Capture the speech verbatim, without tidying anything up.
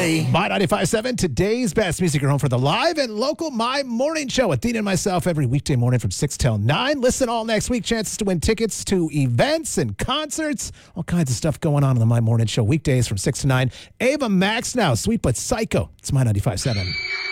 boy. My ninety-five point seven, today's best music. You're home for the live and local My Morning Show. Athena and myself every weekday morning from six till nine. Listen all next week. Chances to win tickets to events and concerts. All kinds of stuff going on in the My Morning Show weekdays from six to nine. Ava Max now. Sweet but Psycho. It's My ninety-five point seven.